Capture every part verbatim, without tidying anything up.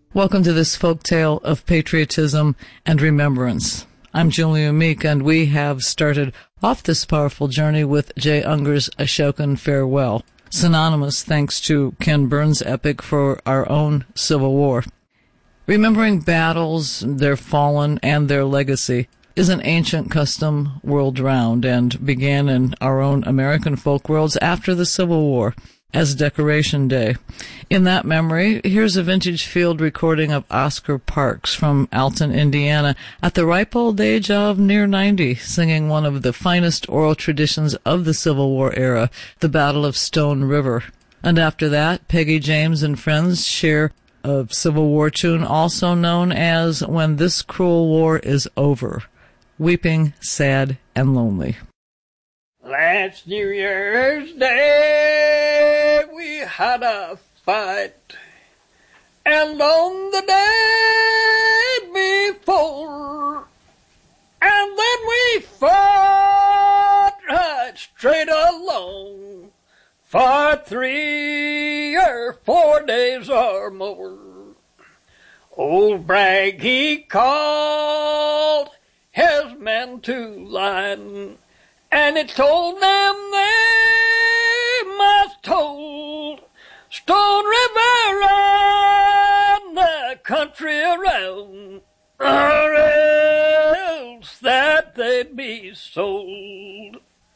Welcome to this folk tale of patriotism and remembrance. I'm Julia Meek, and we have started off this powerful journey with Jay Unger's Ashokan Farewell, synonymous thanks to Ken Burns' epic for our own Civil War. Remembering battles, their fallen, and their legacy is an ancient custom world-round and began in our own American folk worlds after the Civil War as Decoration Day. In that memory, here's a vintage field recording of Oscar Parks from Alton, Indiana, at the ripe old age of near ninety, singing one of the finest oral traditions of the Civil War era, the Battle of Stone River. And after that, Peggy James and friends share a Civil War tune also known as When This Cruel War Is Over, weeping, sad, and lonely. Last New Year's Day we had a fight, and on the day before, and then we fought right straight along for three or four days or more. Old Bragg, he called his men to line, and it told them they must hold Stone River and the country around, or else that they'd be sold.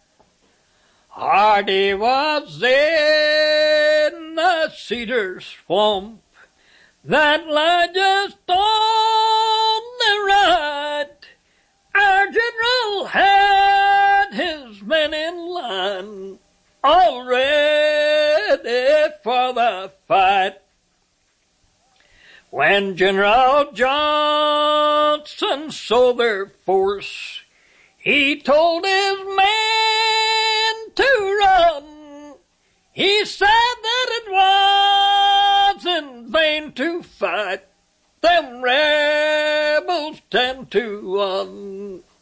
Hardy was in the cedar swamp that lay just on the right. Our general had his men in line, all ready for the fight. When General Johnson saw their force, he told his men to run. He said that it was in vain to fight them rebels ten to one.